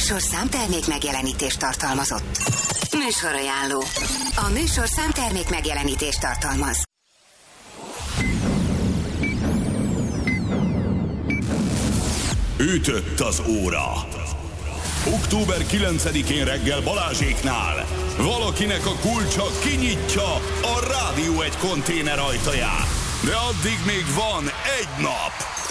műsor számtermék megjelenítést tartalmazott. Műsorajánló. A műsor számtermék megjelenítést tartalmaz. Ütött az óra. Október 9-én reggel Balázséknál valakinek a kulcsa kinyitja a Rádió 1 konténer ajtaját. De addig még van egy nap.